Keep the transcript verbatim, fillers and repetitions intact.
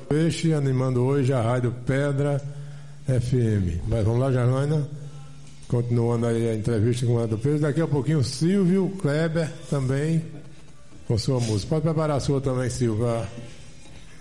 Peixe, animando hoje a Rádio Pedra F M. Mas vamos lá, Janaína, continuando aí a entrevista com a do Peixe. Daqui a pouquinho, Silvio Kleber também com sua música. Pode preparar a sua também, Silvio.